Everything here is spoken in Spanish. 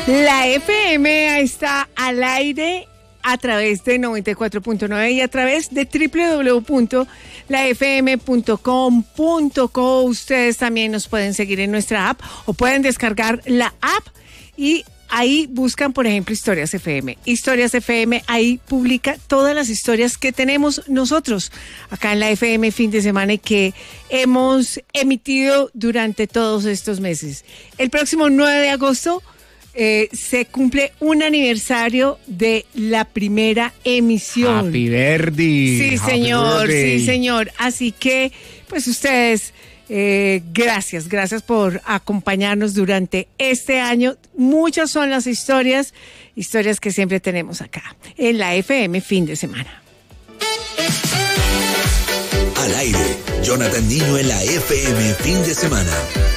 La FM está al aire a través de 94.9 y a través de www.lafm.com.co. Ustedes también nos pueden seguir en nuestra app o pueden descargar la app y ahí buscan, por ejemplo, Historias FM. Historias FM, ahí publica todas las historias que tenemos nosotros acá en la FM fin de semana y que hemos emitido durante todos estos meses. El próximo 9 de agosto se cumple un aniversario de la primera emisión. Happy birthday. Sí, señor, sí, señor. Así que, pues ustedes, gracias por acompañarnos durante este año. Muchas son las historias que siempre tenemos acá en la FM fin de semana. Al aire, Jonathan Nino en la FM fin de semana.